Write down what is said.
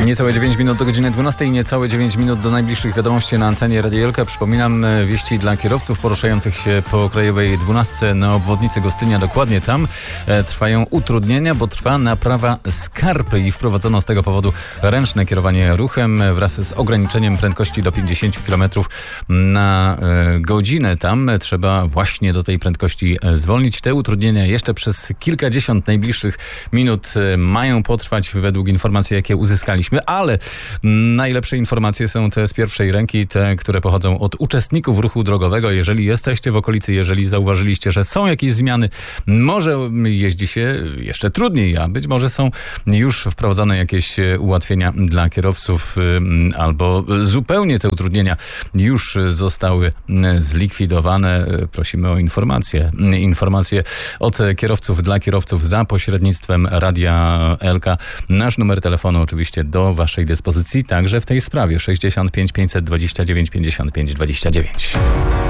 Niecałe 9 minut do godziny 12, niecałe 9 minut do najbliższych wiadomości na antenie Radia Elka. Przypominam, wieści dla kierowców poruszających się po Krajowej 12 na obwodnicy Gostynia. Dokładnie tam trwają utrudnienia, bo trwa naprawa skarpy i wprowadzono z tego powodu ręczne kierowanie ruchem wraz z ograniczeniem prędkości do 50 km na godzinę. Tam trzeba właśnie do tej prędkości zwolnić. Te utrudnienia jeszcze przez kilkadziesiąt najbliższych minut mają potrwać według informacji, jakie uzyskaliśmy, ale najlepsze informacje są te z pierwszej ręki, te, które pochodzą od uczestników ruchu drogowego. Jeżeli jesteście w okolicy, jeżeli zauważyliście, że są jakieś zmiany, może jeździ się jeszcze trudniej, a być może są już wprowadzone jakieś ułatwienia dla kierowców, albo zupełnie te utrudnienia już zostały zlikwidowane. Prosimy o informacje od kierowców dla kierowców za pośrednictwem Radia Elka. Nasz numer telefonu oczywiście do waszej dyspozycji, także w tej sprawie 65 529 55 29.